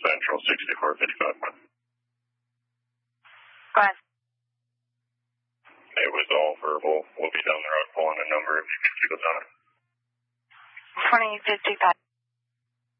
Central 6455. Go ahead. It was all verbal. We'll be down the road pulling a number if you can keep us on it. 2055.